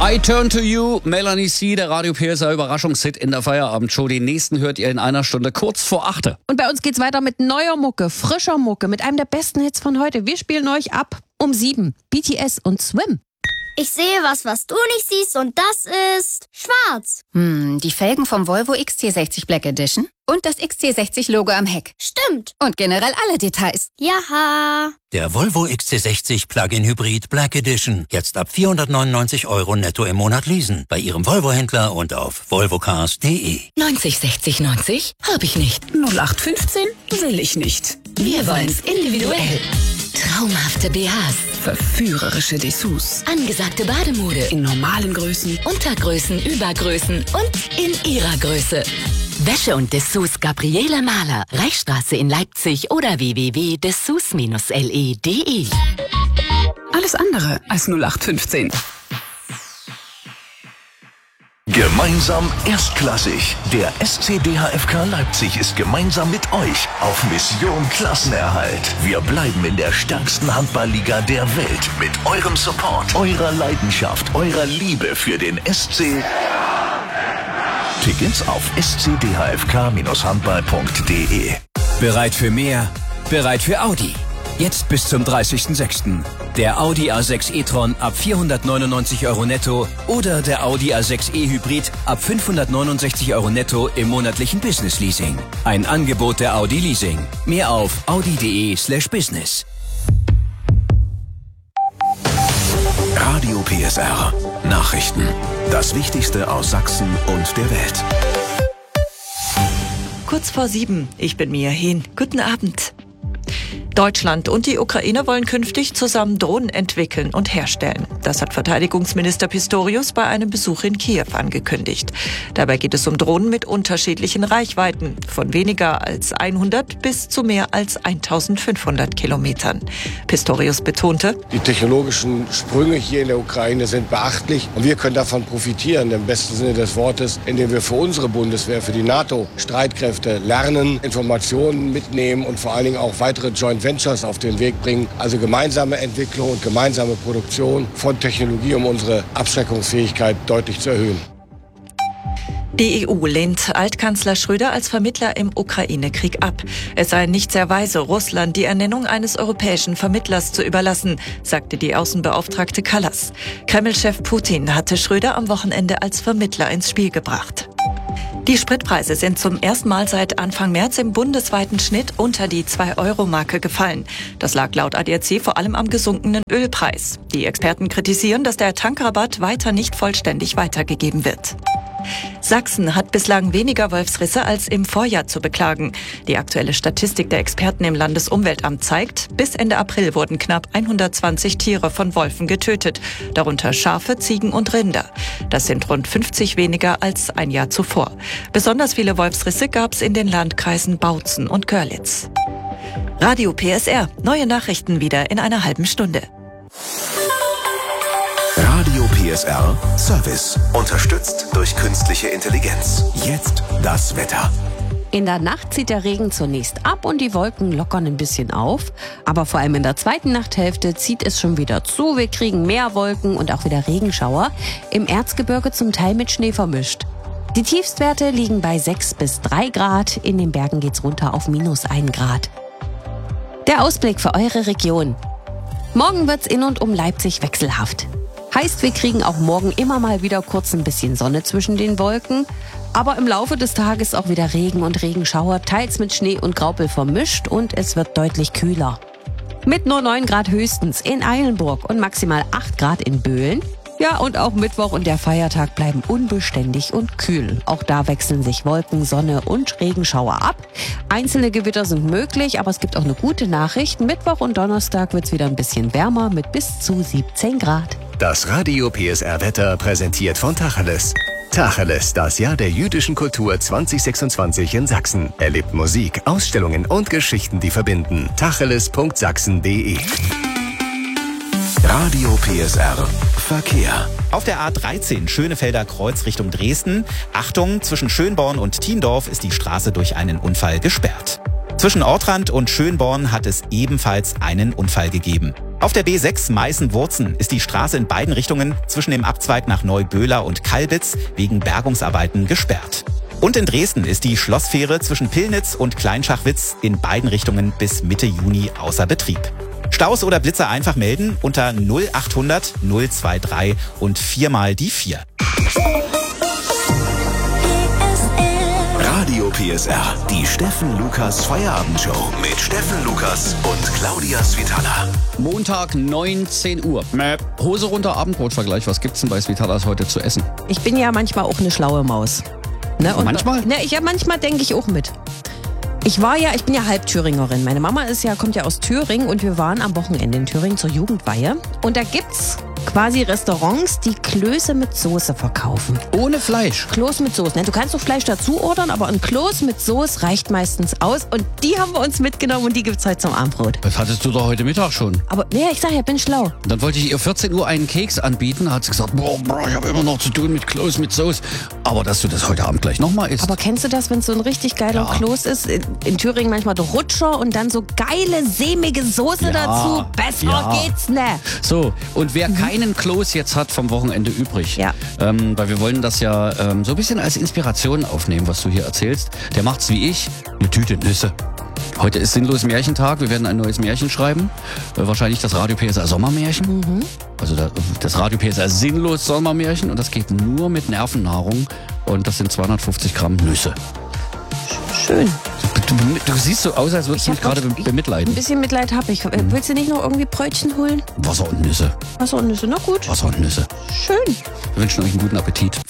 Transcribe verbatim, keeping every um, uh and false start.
I Turn to You, Melanie C., der Radio P S R Überraschungshit in der Feierabend-Show. Den nächsten hört ihr in einer Stunde kurz vor achte. Und bei uns geht's weiter mit neuer Mucke, frischer Mucke, mit einem der besten Hits von heute. Wir spielen euch ab um sieben. B T S und Swim. Ich sehe was, was du nicht siehst, und das ist schwarz. Hm, die Felgen vom Volvo X C sechzig Black Edition und das X C sechzig Logo am Heck. Stimmt. Und generell alle Details. Jaha. Der Volvo X C sechzig Plug-in Hybrid Black Edition. Jetzt ab vierhundertneunundneunzig Euro netto im Monat leasen. Bei Ihrem Volvo-Händler und auf volvocars punkt de. neunzig sechzig neunzig? Hab ich nicht. null acht fünfzehn? Will ich nicht. Wir wollen's individuell. Traumhafte B Hs. Verführerische Dessous. Angesagte Bademode. In normalen Größen. Untergrößen, Übergrößen und in ihrer Größe. Wäsche und Dessous Gabriele Mahler. Reichsstraße in Leipzig oder w w w punkt dessous Bindestrich l e punkt de. Alles andere als null acht fünfzehn. Gemeinsam erstklassig. Der S C D H F K Leipzig ist gemeinsam mit euch auf Mission Klassenerhalt. Wir bleiben in der stärksten Handballliga der Welt mit eurem Support, eurer Leidenschaft, eurer Liebe für den S C. Tickets auf s c d h f k Bindestrich handball punkt de. Bereit für mehr? Bereit für Audi. Jetzt bis zum dreißigsten sechsten Der Audi A sechs e-tron ab vierhundertneunundneunzig Euro netto oder der Audi A sechs e Hybrid ab fünfhundertneunundsechzig Euro netto im monatlichen Business Leasing. Ein Angebot der Audi Leasing. Mehr auf audi punkt de slash business. Radio P S R. Nachrichten. Das Wichtigste aus Sachsen und der Welt. Kurz vor sieben. Ich bin Mia Hehn. Guten Abend. Deutschland und die Ukraine wollen künftig zusammen Drohnen entwickeln und herstellen. Das hat Verteidigungsminister Pistorius bei einem Besuch in Kiew angekündigt. Dabei geht es um Drohnen mit unterschiedlichen Reichweiten, von weniger als hundert bis zu mehr als eintausendfünfhundert Kilometern. Pistorius betonte: Die technologischen Sprünge hier in der Ukraine sind beachtlich und wir können davon profitieren, im besten Sinne des Wortes, indem wir für unsere Bundeswehr, für die NATO-Streitkräfte lernen, Informationen mitnehmen und vor allen Dingen auch weitere Joint Ventures auf den Weg bringen, also gemeinsame Entwicklung und gemeinsame Produktion von Technologie, um unsere Abschreckungsfähigkeit deutlich zu erhöhen. Die E U lehnt Altkanzler Schröder als Vermittler im Ukraine-Krieg ab. Es sei nicht sehr weise, Russland die Ernennung eines europäischen Vermittlers zu überlassen, sagte die Außenbeauftragte Kallas. Kreml-Chef Putin hatte Schröder am Wochenende als Vermittler ins Spiel gebracht. Die Spritpreise sind zum ersten Mal seit Anfang März im bundesweiten Schnitt unter die zwei Euro Marke gefallen. Das lag laut A D A C vor allem am gesunkenen Ölpreis. Die Experten kritisieren, dass der Tankrabatt weiter nicht vollständig weitergegeben wird. Sachsen hat bislang weniger Wolfsrisse als im Vorjahr zu beklagen. Die aktuelle Statistik der Experten im Landesumweltamt zeigt, bis Ende April wurden knapp hundertzwanzig Tiere von Wölfen getötet, darunter Schafe, Ziegen und Rinder. Das sind rund fünfzig weniger als ein Jahr zuvor. Besonders viele Wolfsrisse gab es in den Landkreisen Bautzen und Görlitz. Radio P S R, neue Nachrichten wieder in einer halben Stunde. Radio P S R Service. Unterstützt durch künstliche Intelligenz. Jetzt das Wetter. In der Nacht zieht der Regen zunächst ab und die Wolken lockern ein bisschen auf. Aber vor allem in der zweiten Nachthälfte zieht es schon wieder zu. Wir kriegen mehr Wolken und auch wieder Regenschauer. Im Erzgebirge zum Teil mit Schnee vermischt. Die Tiefstwerte liegen bei sechs bis drei Grad. In den Bergen geht's runter auf minus ein Grad. Der Ausblick für eure Region. Morgen wird's in und um Leipzig wechselhaft. Heißt, wir kriegen auch morgen immer mal wieder kurz ein bisschen Sonne zwischen den Wolken. Aber im Laufe des Tages auch wieder Regen und Regenschauer, teils mit Schnee und Graupel vermischt, und es wird deutlich kühler. Mit nur neun Grad höchstens in Eilenburg und maximal acht Grad in Böhlen. Ja, und auch Mittwoch und der Feiertag bleiben unbeständig und kühl. Auch da wechseln sich Wolken, Sonne und Regenschauer ab. Einzelne Gewitter sind möglich, aber es gibt auch eine gute Nachricht. Mittwoch und Donnerstag wird es wieder ein bisschen wärmer mit bis zu siebzehn Grad. Das Radio P S R Wetter präsentiert von Tacheles. Tacheles, das Jahr der jüdischen Kultur zwanzig sechsundzwanzig in Sachsen. Erlebt Musik, Ausstellungen und Geschichten, die verbinden. tacheles punkt sachsen punkt de. Radio P S R Verkehr. Auf der A dreizehn Schönefelder Kreuz Richtung Dresden. Achtung, zwischen Schönborn und Tiendorf ist die Straße durch einen Unfall gesperrt. Zwischen Ortrand und Schönborn hat es ebenfalls einen Unfall gegeben. Auf der B sechs Meißen-Wurzen ist die Straße in beiden Richtungen zwischen dem Abzweig nach Neuböhler und Kalbitz wegen Bergungsarbeiten gesperrt. Und in Dresden ist die Schlossfähre zwischen Pillnitz und Kleinschachwitz in beiden Richtungen bis Mitte Juni außer Betrieb. Staus oder Blitzer einfach melden unter null achthundert null drei drei und viermal die vier. Radio P S R, die Steffen Lukas Feierabendshow mit Steffen Lukas und Claudia Svitala. Montag, neunzehn Uhr. Mäh. Hose runter, Abendbrotvergleich. Was gibt's denn bei Svitalas heute zu essen? Ich bin ja manchmal auch eine schlaue Maus. Ne? Und manchmal? Ne, ich, ja, manchmal denke ich auch mit. Ich war ja, ich bin ja Halbthüringerin. Meine Mama ist ja, kommt ja aus Thüringen und wir waren am Wochenende in Thüringen zur Jugendweihe. Und da gibt's quasi Restaurants, die Klöße mit Soße verkaufen. Ohne Fleisch? Kloß mit Soße. Ne, du kannst doch Fleisch dazu ordern, aber ein Kloß mit Soße reicht meistens aus. Und die haben wir uns mitgenommen und die gibt's heute zum Abendbrot. Das hattest du doch heute Mittag schon. Aber nee, ich sag ja, bin schlau. Und dann wollte ich ihr vierzehn Uhr einen Keks anbieten. Da hat sie gesagt, boah, boah ich habe immer noch zu tun mit Kloß mit Soße. Aber dass du das heute Abend gleich nochmal isst. Aber kennst du das, wenn es so ein richtig geiler Ja. Kloß ist? In, in Thüringen manchmal der Rutscher und dann so geile, sämige Soße Ja, dazu. Besser ja. geht's ne. So, und wer keinen Kloß jetzt hat vom Wochenende übrig, Ja. ähm, weil wir wollen das ja ähm, so ein bisschen als Inspiration aufnehmen, was du hier erzählst, der macht's wie ich, eine Tüte Nüsse. Heute ist sinnlos Märchentag, wir werden ein neues Märchen schreiben, äh, wahrscheinlich das Radio P S R Sommermärchen, Mhm. also da, das Radio P S R sinnlos Sommermärchen und das geht nur mit Nervennahrung und das sind zweihundertfünfzig Gramm Nüsse. Schön. Du, du siehst so aus, als würdest du mich gerade be- bemitleiden. Ein bisschen Mitleid habe ich. Äh, Willst du nicht noch irgendwie Brötchen holen? Wasser und Nüsse. Wasser und Nüsse, na gut. Wasser und Nüsse. Schön. Wir wünschen euch einen guten Appetit.